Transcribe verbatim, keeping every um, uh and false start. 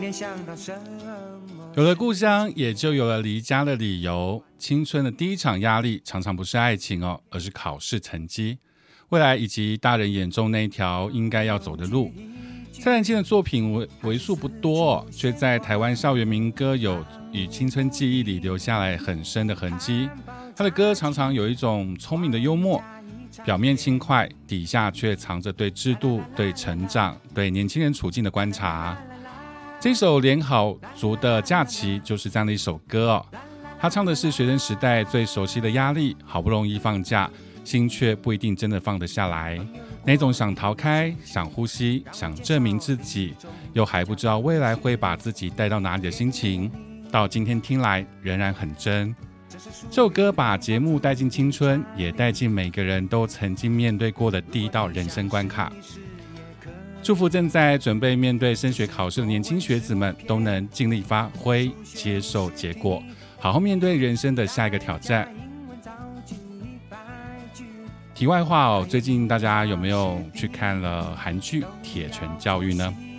有了故乡，也就有了离家的理由。青春的第一场压力，常常不是爱情哦，而是考试成绩、未来以及大人眼中那一条应该要走的路。蔡澜庆的作品 为, 为数不多、哦，却在台湾校园民歌有与青春记忆里留下来很深的痕迹。他的歌常常有一种聪明的幽默，表面轻快，底下却藏着对制度、对成长、对年轻人处境的观察。这首连好族的假期就是这样的一首歌哦。他唱的是学生时代最熟悉的压力，好不容易放假，心却不一定真的放得下来。那种想逃开、想呼吸、想证明自己，又还不知道未来会把自己带到哪里的心情，到今天听来仍然很真。这首歌把节目带进青春，也带进每个人都曾经面对过的第一道人生关卡。祝福正在准备面对升学考试的年轻学子们都能尽力发挥，接受结果，好好面对人生的下一个挑战。题外话哦，最近大家有没有去看了韩剧《铁拳教育》呢？